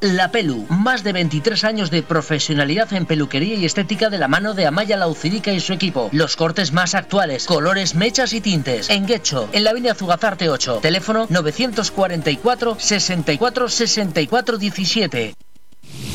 La Pelu, más de 23 años de profesionalidad en peluquería y estética de la mano de Amaya Laucirica y su equipo. Los cortes más actuales, colores, mechas y tintes. En Guecho, en la avenida Zugazarte 8. Teléfono 944 64 64 17.